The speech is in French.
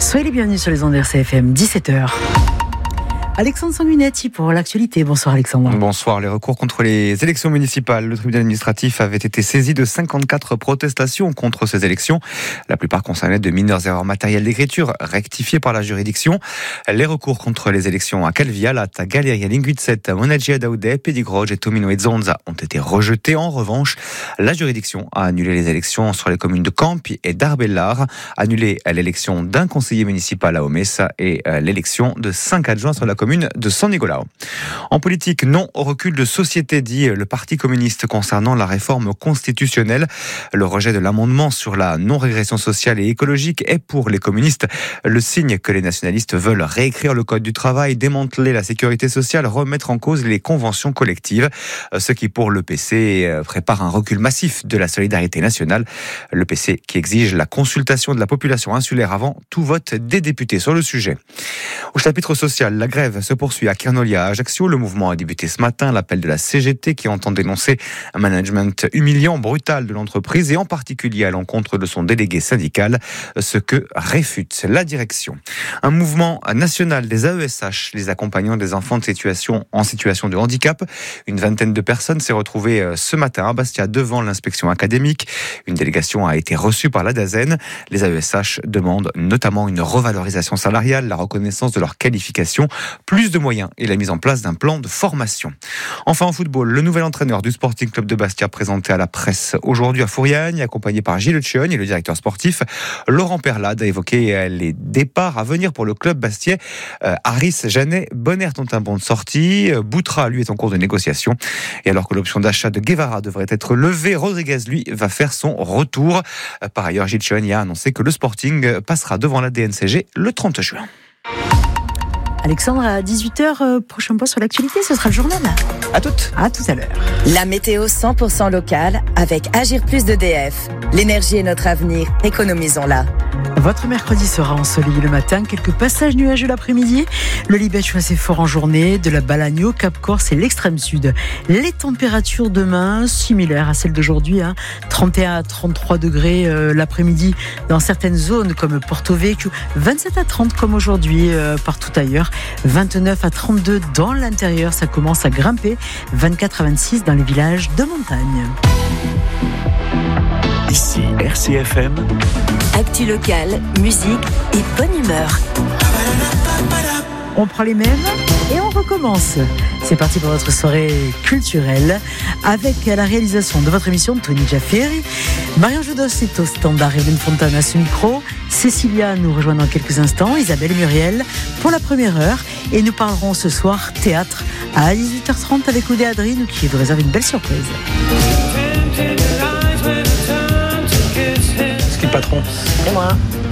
Soyez les bienvenus sur les ondes RCFM, 17h. Alexandre Sanguinetti pour l'actualité. Bonsoir Alexandre. Bonsoir. Les recours contre les élections municipales. Le tribunal administratif avait été saisi de 54 protestations contre ces élections. La plupart concernaient de mineures erreurs matérielles d'écriture rectifiées par la juridiction. Les recours contre les élections à Calvi, Alat, Galeria, Linguizet, Monagia Daoudé, Pedigroge et Tomino et Zonza ont été rejetés. En revanche, la juridiction a annulé les élections sur les communes de Campi et d'Arbellar, annulé l'élection d'un conseiller municipal à Omessa et l'élection de 5 adjoints sur la commune de San Nicolao. En politique, non au recul de société, dit le Parti communiste concernant la réforme constitutionnelle. Le rejet de l'amendement sur la non-régression sociale et écologique est pour les communistes le signe que les nationalistes veulent réécrire le code du travail, démanteler la sécurité sociale, remettre en cause les conventions collectives. Ce qui pour le PC prépare un recul massif de la solidarité nationale. Le PC qui exige la consultation de la population insulaire avant tout vote des députés sur le sujet. Au chapitre social, la grève se poursuit à Kernolia, à Ajaccio. Le mouvement a débuté ce matin, l'appel de la CGT qui entend dénoncer un management humiliant, brutal de l'entreprise et en particulier à l'encontre de son délégué syndical, ce que réfute la direction. Un mouvement national des AESH, les accompagnants des enfants en situation de handicap. Une vingtaine de personnes s'est retrouvée ce matin à Bastia devant l'inspection académique. Une délégation a été reçue par la DAZEN. Les AESH demandent notamment une revalorisation salariale, la reconnaissance de leur qualification, plus de moyens et la mise en place d'un plan de formation. Enfin en football, le nouvel entraîneur du Sporting Club de Bastia présenté à la presse aujourd'hui à Fouriagne, accompagné par Gilles Chion et le directeur sportif Laurent Perlade, a évoqué les départs à venir pour le club bastia. Harris, Janet, Bonner ont un bon de sortie. Boutra, lui, est en cours de négociation. Et alors que l'option d'achat de Guevara devrait être levée, Rodriguez, lui, va faire son retour. Par ailleurs, Gilles Chion a annoncé que le Sporting passera devant la DNCG le 30 juin. Alexandre, à 18h, prochain point sur l'actualité, ce sera le journal. À toutes. À tout à l'heure. La météo 100% locale avec Agir Plus d'EDF. L'énergie est notre avenir, économisons-la. Votre mercredi sera ensoleillé le matin, quelques passages nuageux l'après-midi. Le Libèche assez fort en journée, de la Balagne au Cap Corse et l'extrême sud. Les températures demain, similaires à celles d'aujourd'hui, 31 à 33 degrés l'après-midi dans certaines zones comme Porto Vecchio, 27 à 30 comme aujourd'hui partout ailleurs, 29 à 32 dans l'intérieur, ça commence à grimper, 24 à 26 dans les villages de montagne. Ici RCFM. Actu locale, musique et bonne humeur. On prend les mêmes et on recommence. C'est parti pour votre soirée culturelle avec la réalisation de votre émission Tony Jaffieri. Marion Jodos est au standard, Evelyne Fontane à ce micro. Cécilia nous rejoint dans quelques instants, Isabelle et Muriel pour la première heure. Et nous parlerons ce soir théâtre à 18h30 avec Oudé Adrien qui vous réserve une belle surprise. C'est qui le patron ? C'est moi.